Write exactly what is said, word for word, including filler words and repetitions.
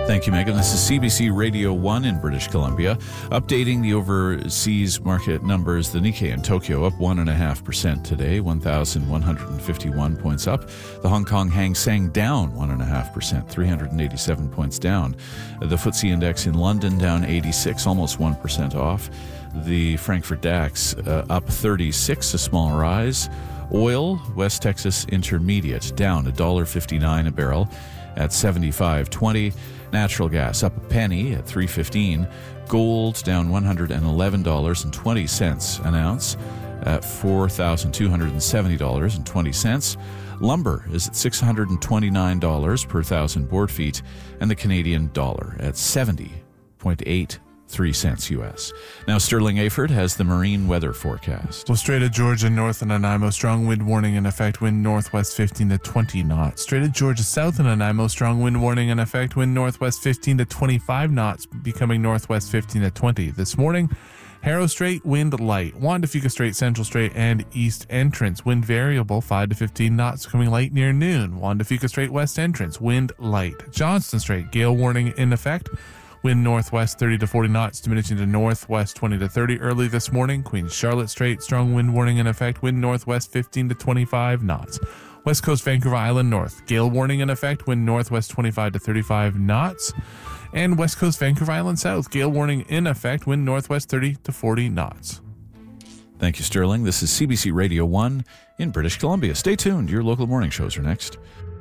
Thank you, Megan. This is C B C Radio one in British Columbia. Updating the overseas market numbers, the Nikkei in Tokyo up one point five percent today, one thousand one hundred fifty-one points up. The Hong Kong Hang Seng down one point five percent, three hundred eighty-seven points down. The F T S E index in London down eighty-six, almost one percent off. The Frankfurt DAX uh, up thirty-six, a small rise. Oil, West Texas Intermediate, down one dollar fifty-nine a barrel at seventy-five twenty. Natural gas up a penny at three fifteen. Gold down one hundred eleven dollars and twenty cents an ounce at four thousand two hundred seventy dollars and twenty cents. Lumber is at six hundred twenty-nine dollars per thousand board feet, and the Canadian dollar at seventy point eight three cents U S. Now Sterling Aford has the marine weather forecast. Well, Strait of Georgia north of Nanaimo, strong wind warning in effect, wind northwest fifteen to twenty knots. Strait of Georgia south of Nanaimo, strong wind warning in effect, wind northwest fifteen to twenty-five knots, becoming northwest fifteen to twenty. This morning, Harrow Strait, wind light. Juan de Fuca Strait, Central Strait, and East Entrance, wind variable, five to fifteen knots, coming light near noon. Juan de Fuca Strait, West Entrance, wind light. Johnston Strait, gale warning in effect, wind northwest thirty to forty knots, diminishing to northwest twenty to thirty early this morning. Queen Charlotte Strait, strong wind warning in effect, wind northwest fifteen to twenty-five knots. West Coast Vancouver Island North, gale warning in effect, wind northwest twenty-five to thirty-five knots. And West Coast Vancouver Island South, gale warning in effect, wind northwest thirty to forty knots. Thank you, Sterling. This is C B C Radio one in British Columbia. Stay tuned. Your local morning shows are next.